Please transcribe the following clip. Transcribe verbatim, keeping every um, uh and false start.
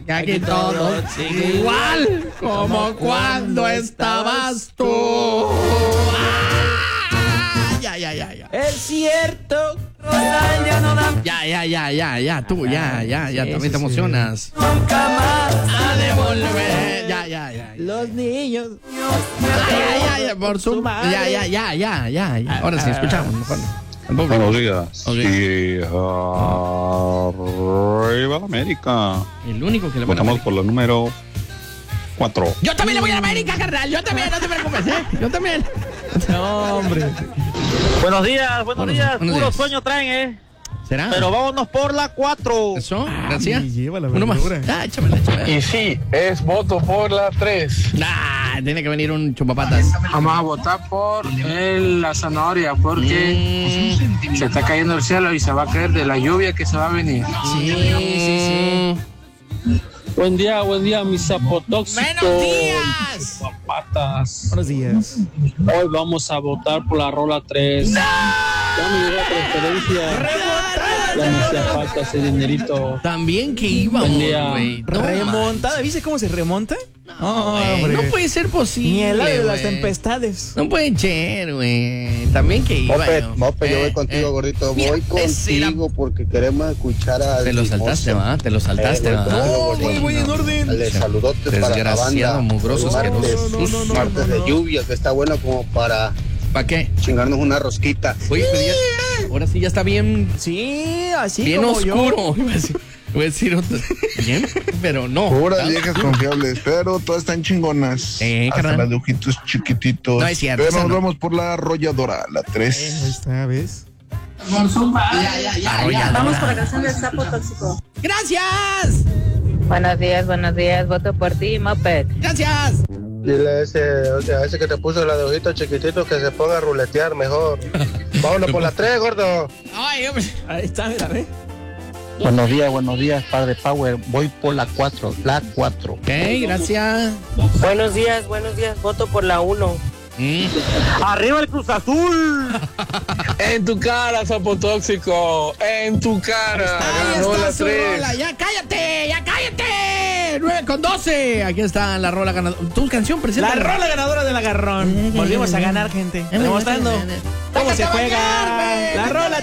que aquí todo sigue igual como cuando estabas tú. Ah, ya, ya, ya, ya. Es cierto. Ya, ya, ya, ya, ya, tú, ya, ya, ya, Sí, también sí, te emocionas. Nunca más A devolver. Ya, ya, ya. los niños. Ya, ya, ya, por su madre. Ya, ya, ya, ya, ya, ya. Ahora sí, escuchamos. mejor. Buenos días. Ok. Y arriba la América. El único que le pone Votamos por la número cuatro. Yo también le voy a la América, carnal. Yo también, no te preocupes, ¿eh? Yo también. No, hombre. Buenos días, buenos, Buenos- días. buenos Puro días. sueño traen, ¿eh? ¿Será? Pero vámonos por la cuatro. ¿Eso? ¿Gracias? y lleva la Uno más. verdura. Ah, échamela, échamela. Y sí, es voto por la tres. Ah, tiene que venir un chupapatas. Vamos a votar por el- la zanahoria porque Mm, se está cayendo el cielo y se va a caer de la lluvia que se va a venir. sí, sí, sí. Buen día, buen día, mis apotóxicos. ¡Buenos días! Papatas. Buenos días. Hoy vamos a votar por la rola tres. Ya me llegó la transferencia. Ya me hacía falta ese dinerito. También que íbamos, Buen día. güey. No Remontada. ¿Viste cómo se remonta? No, güey, no puede ser posible. Ni el ave de las güey. tempestades. No puede ser, güey. También que iba. Moped, ¿no? Moped, yo Eh, voy contigo, eh. gordito. Mira, Voy ese era- contigo porque queremos escuchar a. Te lo saltaste, ¿va? Te lo saltaste, Eh, ¿va? voy contigo, gordito. voy, voy en orden. Dale, saludotes para la Desgraciado, banda. mugroso, Hoy martes, asqueroso. No, no, no, martes no, de no. lluvia, que está bueno como para ¿Para qué? chingarnos una rosquita. Oye, pero ya, ahora sí ya está bien, Sí, así bien como yo. oscuro. Iba a decir, iba a decir otra- bien, pero no. Puras viejas confiables, pero todas están chingonas. Eh, Hasta carnal. las de ojitos chiquititos. No es cierto, Pero esa nos no. vamos por la arrolladora, la Ahí tres. está, ¿ves? Arrolladora. Vamos por la canción del sapo tóxico. ¡Gracias! Buenos días, buenos días. Voto por ti, Moped. ¡Gracias! Dile a ese, a ese que te puso la de ojitos chiquititos que se ponga a ruletear mejor. Vámonos por las tres, gordo. Ay, hombre. Ahí está, mira, ¿ves? Buenos días, buenos días, padre Power. Voy por la cuatro, la cuatro. Ok, gracias. Buenos días, buenos días. Voto por la uno. Mm. ¡Arriba el Cruz Azul! En tu cara, sapo tóxico. En tu cara. Ahí Ganó la está su tres. rola. ¡Ya cállate! ¡Ya cállate! nueve con doce. Aquí está la rola ganadora. Tu canción presenta. La rola ganadora del agarrón. Volvimos a ganar, gente. Demostrando cómo se juega. La rola